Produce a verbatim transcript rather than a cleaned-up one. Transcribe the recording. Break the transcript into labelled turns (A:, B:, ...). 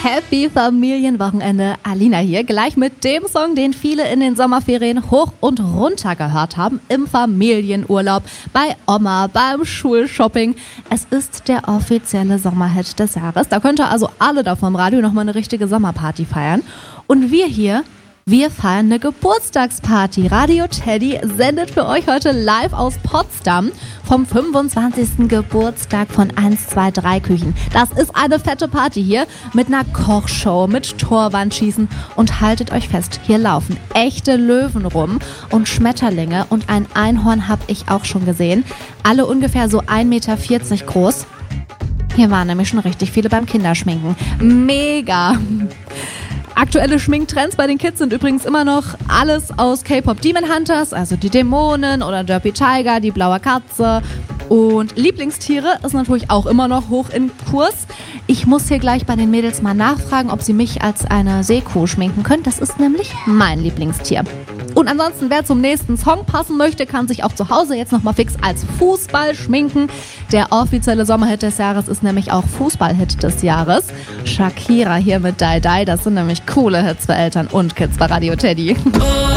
A: Happy Familienwochenende. Alina hier, gleich mit dem Song, den viele in den Sommerferien hoch und runter gehört haben, im Familienurlaub, bei Oma, beim Schulshopping. Es ist der offizielle Sommerhit des Jahres. Da könnt ihr also alle da vom Radio nochmal eine richtige Sommerparty feiern. Und wir hier, wir feiern eine Geburtstagsparty. Radio Teddy sendet für euch heute live aus Potsdam vom fünfundzwanzigsten Geburtstag von eins zwei drei Küchen. Das ist eine fette Party hier mit einer Kochshow, mit Torwandschießen und haltet euch fest, hier laufen echte Löwen rum und Schmetterlinge und ein Einhorn habe ich auch schon gesehen. Alle ungefähr so ein Meter vierzig groß. Hier waren nämlich schon richtig viele beim Kinderschminken. Mega! Aktuelle Schminktrends bei den Kids sind übrigens immer noch alles aus K-Pop Demon Hunters, also die Dämonen oder Derpy Tiger, die blaue Katze. Und Lieblingstiere ist natürlich auch immer noch hoch in Kurs. Ich muss hier gleich bei den Mädels mal nachfragen, ob sie mich als eine Seekuh schminken können. Das ist nämlich mein Lieblingstier. Und ansonsten, wer zum nächsten Song passen möchte, kann sich auch zu Hause jetzt nochmal fix als Fußball schminken. Der offizielle Sommerhit des Jahres ist nämlich auch Fußballhit des Jahres. Shakira hier mit Die Die, das sind nämlich coole Hits für Eltern und Kids bei Radio Teddy.